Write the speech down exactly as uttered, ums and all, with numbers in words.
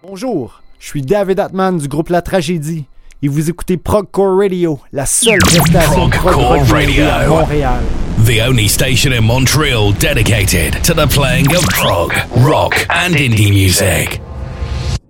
Bonjour, je suis David Atman du groupe La Tragédie et vous écoutez Progcore Radio, la seule station prog rock radio à Montréal. The only station in Montreal dedicated to the playing of prog, rock and indie music.